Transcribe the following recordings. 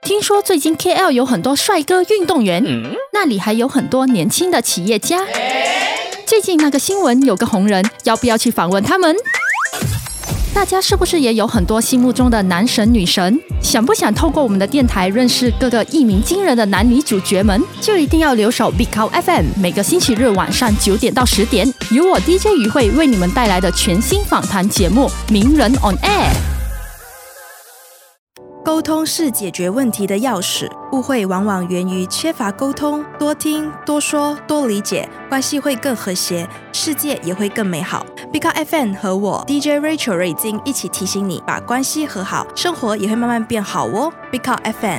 听说最近 KL 有很多帅哥运动员，那里还有很多年轻的企业家。最近那个新闻有个红人，要不要去访问他们？大家是不是也有很多心目中的男神女神？想不想透过我们的电台认识各个一鸣惊人的男女主角们？就一定要留守 Big Cow FM， 每个星期日晚上9点到10点，由我 DJ 于慧为你们带来的全新访谈节目《名人 on Air》。 沟通是解决问题的钥匙，误会往往源于缺乏沟通。多听、多说、多理解，关系会更和谐，世界也会更美好。Big Cow FM 和我 DJ Rachel 瑞金一起提醒你，把关系和好，生活也会慢慢变好哦。Big Cow FM。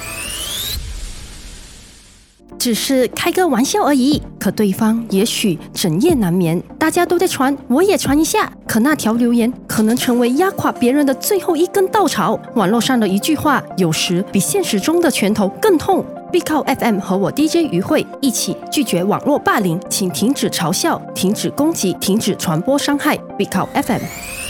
只是开个玩笑而已，可对方也许整夜难眠。大家都在传，我也传一下。可那条留言可能成为压垮别人的最后一根稻草。网络上的一句话，有时比现实中的拳头更痛。Big Cow FM 和我 DJ 于慧一起拒绝网络霸凌，请停止嘲笑，停止攻击，停止传播伤害。Big Cow FM。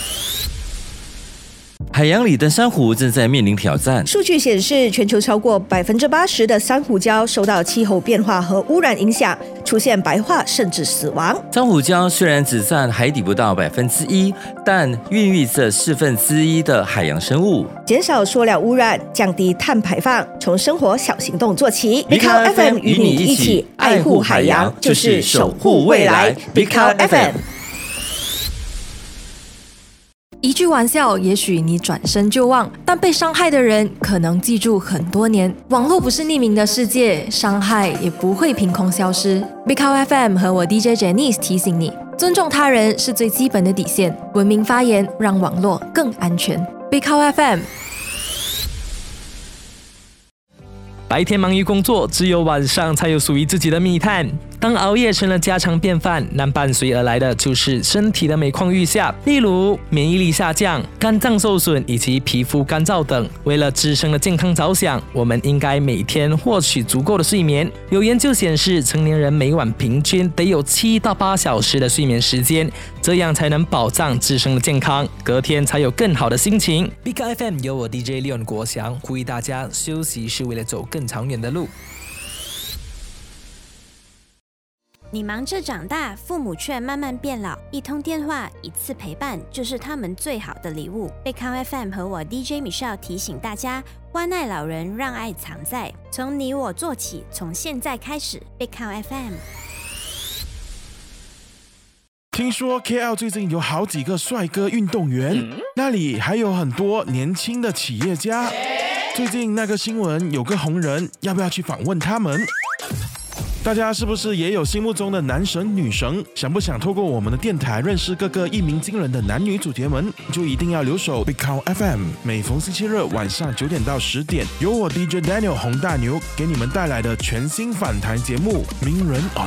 海洋里的珊瑚正在面临挑战。 数据显示，全球超过80%的珊瑚礁受到气候变化和污染影响，出现白化甚至死亡。 珊瑚礁虽然只占海底不到1%，但孕育着1/4的海洋生物。 减少塑料污染，降低碳排放，从生活小行动做起。 Big Cow FM 与你一起爱护海洋，就是守护未来。Big Cow FM。 一句玩笑，也许你转身就忘，但被伤害的人可能记住很多年。网络不是匿名的世界，伤害也不会凭空消失。Big Cow FM 和我 DJ Janice 提醒你，尊重他人是最基本的底线，文明发言，让网络更安全。Big Cow FM。 白天忙于工作，只有晚上才有属于自己的密探。当熬夜成了家常便饭，那伴随而来的就是身体的每况愈下，例如免疫力下降、肝脏受损以及皮肤干燥等。为了自身的健康着想，我们应该每天获取足够的睡眠。有研究显示，成年人每晚平均得有7到8小时的睡眠时间，这样才能保障自身的健康，隔天才有更好的心情。Big FM 由我 DJ Leon 国祥呼吁大家，休息是为了走更长远的路。 你忙着长大，父母却慢慢变老，一通电话，一次陪伴，就是他们最好的礼物。Big Cow FM 和我 DJ Michelle 提醒大家，关爱老人，让爱藏在，从你我做起，从现在开始。Big Cow FM。 听说 KL 最近有好几个帅哥运动员，那里还有很多年轻的企业家。最近那个新闻有个红人，要不要去访问他们？大家是不是也有心目中的男神女神？想不想透过我们的电台认识各个一鸣惊人的男女主角们？就一定要留守 Big Cow FM， 每逢星期日晚上9点到10点，由我 DJ Daniel 洪大牛给你们带来的全新访谈节目《名人 on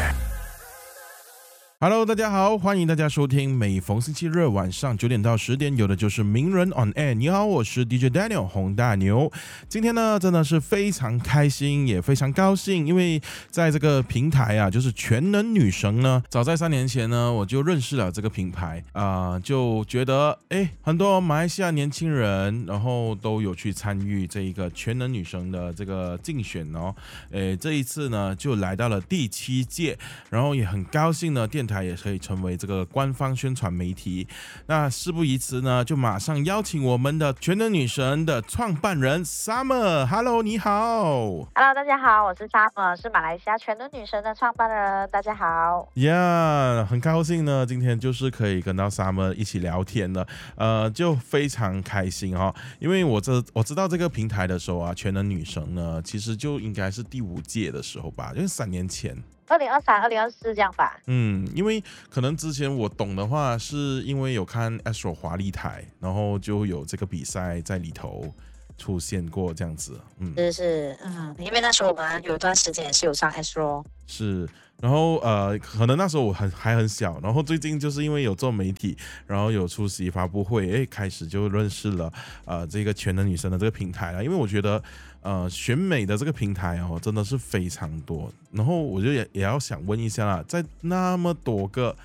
Air》。Hello， 大家好，欢迎大家收听每逢星期日晚上9点到10点，有的就是名人 on air。你好，我是 DJ Daniel 洪大牛。今天呢，真的是非常开心，也非常高兴，因为在这个平台啊，就是全能女神呢，早在3年前呢，我就认识了这个品牌就觉得很多马来西亚年轻人，然后都有去参与这一个全能女神的这个竞选哦。这一次呢，就来到了第7届，然后也很高兴呢，电台也可以成为这个官方宣传媒体。那事不宜迟呢，就马上邀请我们的全能女神的创办人 Summer。Hello， 你好。 Hello， 大家好，我是 Summer， 是马来西亚全能女神的创办人。大家好。 很高兴呢，今天就是可以跟到 Summer 一起聊天了，就非常开心哦。因为我知道这个平台的时候啊，全能女神呢，其实就应该是第5届的时候吧，就是3年前。 2023、2024这样吧。 因为可能之前我懂的话，是因为有看 Astro 华丽台，然后就有这个比赛在里头出现过这样子。 因为那时候我们有一段时间也是有上 Astro。 是，然后可能那时候我还很小，然后最近就是因为有做媒体，然后有出席发布会，开始就认识了这个全能女神的这个平台了。因为我觉得选美的这个平台哦，真的是非常多。然后我就也要想问一下啦，在那么多个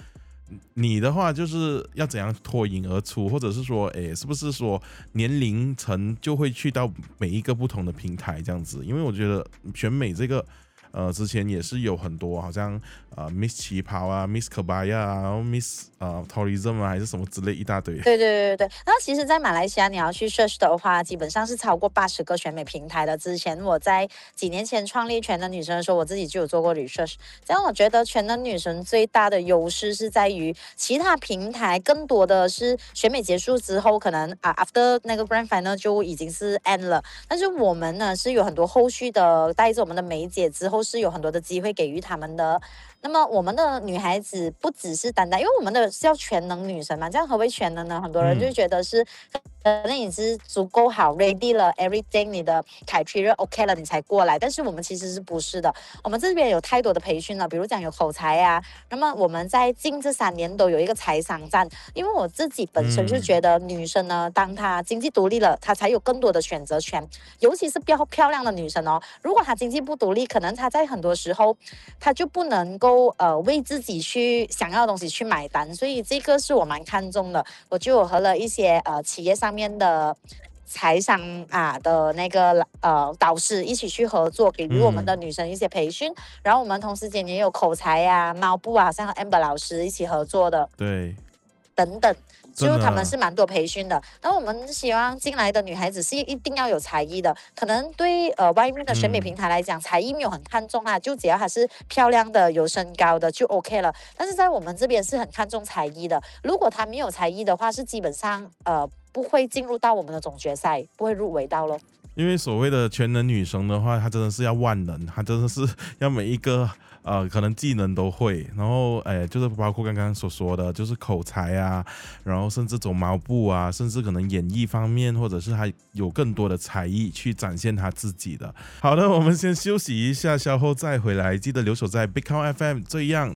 你的话就是要怎样脱颖而出，或者是说，是不是说年龄层就会去到每一个不同的平台这样子？因为我觉得选美这个。之前也是有很多，好像Miss 旗袍啊 ，Miss Kebaya 啊，然后 Miss Tourism 啊，还是什么之类一大堆。 对。那其实，在马来西亚你要去 search 的话，基本上是超过80个选美平台的。之前我在几年前创立全能女神的时候，我自己就有做过 research。这样我觉得全能女神最大的优势是在于，其他平台更多的是选美结束之后，可能after 那个 grand final 就已经是 end 了。但是我们呢是有很多后续的，带着我们的梅姐之后。是有很多的机会给予他们的。那么我们的女孩子不只是单单，因为我们的是要全能女神嘛，这样何为全能呢？很多人就觉得是可能你是足够好 ready 了 everything， 你的 criteria OK 了你才过来，但是我们其实是不是的。我们这边有太多的培训了，比如讲有口才啊，那么我们在近这3年都有一个财商站，因为我自己本身就觉得女生呢，当她经济独立了，她才有更多的选择权，尤其是漂亮的女生哦，如果她经济不独立，可能她在很多时候她就不能够为自己去想要的东西去买单，所以这个是我蛮看重的。我就有和了一些企业上面的财商的那个导师一起去合作，给予我们的女生一些培训，然后我们同时间也有口才啊、猫步啊，像 Amber 老师一起合作的， 对， 等等。就他们是蛮多培训的，然后我们希望进来的女孩子是一定要有才艺的，可能对外面的选美平台来讲，才艺没有很看重就只要她是漂亮的、有身高的就 OK 了。但是在我们这边是很看重才艺的，如果她没有才艺的话，是基本上不会进入到我们的总决赛，不会入围到咯。 因为所谓的全能女神的话，她真的是要万能，她真的是要每一个可能技能都会，然后就是包括刚刚所说的，就是口才啊，然后甚至走毛步啊，甚至可能演艺方面，或者是她有更多的才艺去展现她自己的。好的，我们先休息一下，稍后再回来，记得留守在 Big Count FM， 这样